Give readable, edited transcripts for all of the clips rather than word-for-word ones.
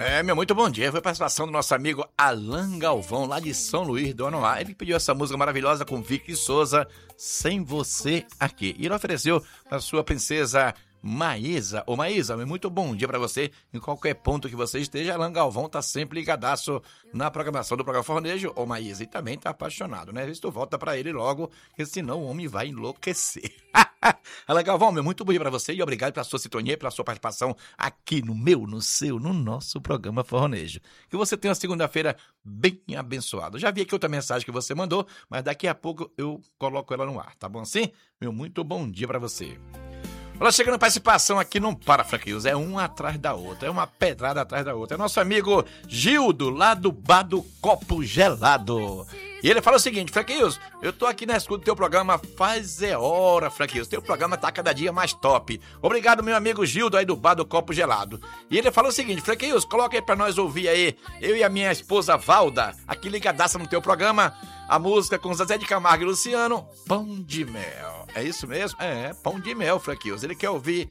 Meu muito bom dia. Foi a participação do nosso amigo Alan Galvão, lá de São Luís do Anoá. Ele pediu essa música maravilhosa com Vicky Souza, Sem Você Aqui. E ele ofereceu para sua princesa Maísa. Ô Maísa, muito bom dia para você. Em qualquer ponto que você esteja, Alan Galvão tá sempre ligadaço na programação do programa Fornejo. Ô Maísa, e também tá apaixonado, né? Vê se tu volta para ele logo, porque senão o homem vai enlouquecer. Alan Galvão, muito bom dia para você e obrigado pela sua sintonia, pela sua participação aqui no meu, no seu, no nosso programa Fornejo. Que você tenha uma segunda-feira bem abençoada. Já vi aqui outra mensagem que você mandou, mas daqui a pouco eu coloco ela no ar, tá bom assim? Muito bom dia para você. Olha, chegando a participação aqui, não para, Franquinhos, é uma atrás da outra, é uma pedrada atrás da outra. É nosso amigo Gildo, lá do bar do Copo Gelado. E ele fala o seguinte: Franquinhos, eu tô aqui na escuta do teu programa faz hora, Franquinhos, teu programa tá cada dia mais top. Obrigado, meu amigo Gildo, aí do bar do Copo Gelado. E ele fala o seguinte: Franquinhos, coloca aí pra nós ouvir aí, eu e a minha esposa Valda, aqui ligadaça no teu programa, a música com Zezé de Camargo e Luciano, Pão de Mel. É isso mesmo? É, Pão de Mel, Franquinhos. Ele quer ouvir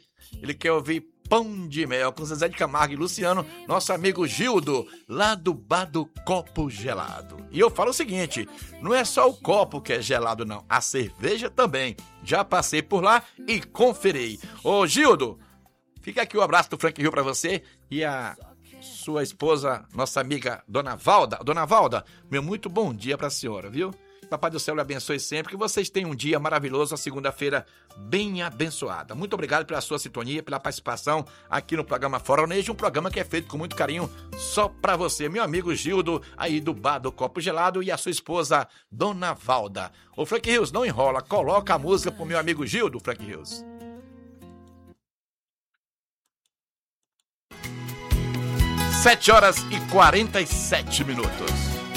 Pão de Mel com Zezé de Camargo e Luciano, nosso amigo Gildo, lá do bar do Copo Gelado. E eu falo o seguinte, não é só o copo que é gelado não, a cerveja também. Já passei por lá e conferi. Ô Gildo, fica aqui o abraço do Frank Rio pra você e a sua esposa, nossa amiga Dona Valda. Dona Valda, muito bom dia pra senhora, viu? Papai do céu lhe abençoe sempre, que vocês tenham um dia maravilhoso, uma segunda-feira bem abençoada. Muito obrigado pela sua sintonia, pela participação aqui no programa Fornejo, um programa que é feito com muito carinho só pra você, meu amigo Gildo, aí do bar do Copo Gelado, e a sua esposa, Dona Valda. Ô Frank Rios, não enrola, coloca a música pro meu amigo Gildo, Frank Rios. 7 horas e 47 minutos.